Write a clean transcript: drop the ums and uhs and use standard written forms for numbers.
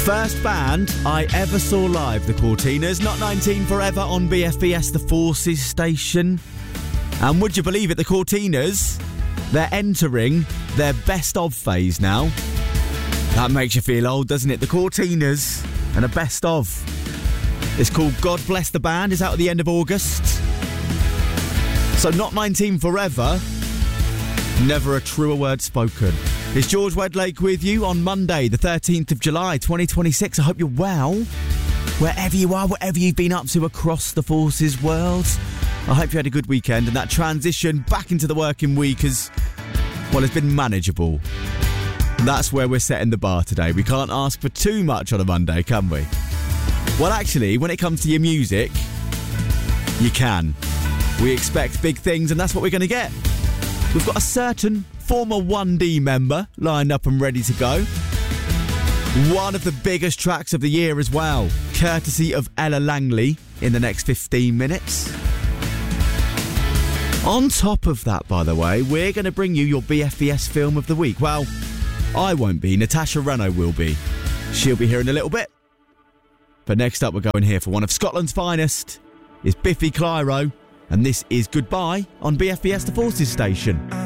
First band I ever saw live, the Cortinas. Not 19 Forever on BFBS, the Forces station. And would you believe it, the Cortinas, they're entering their best of phase now. That makes you feel old, doesn't it? The Cortinas and a best of. It's called God Bless the Band. It's out at the end of August. So Not 19 Forever, never a truer word spoken. It's George Wedlake with you on Monday, the 13th of July, 2026. I hope you're well, wherever you are, whatever you've been up to across the Forces world. I hope you had a good weekend, and that transition back into the working week has, well, it's been manageable. And that's where we're setting the bar today. We can't ask for too much on a Monday, can we? Well, actually, when it comes to your music, you can. We expect big things, and that's what we're going to get. We've got a certain former 1D member lined up and ready to go. One of the biggest tracks of the year as well, courtesy of Ella Langley, in the next 15 minutes. On top of that, by the way, we're going to bring you your BFBS film of the week. Well, I won't be. Natasha Reno will be. She'll be here in a little bit. But next up, we're going here for one of Scotland's finest. It's Biffy Clyro, and this is Goodbye on BFBS, the Forces station.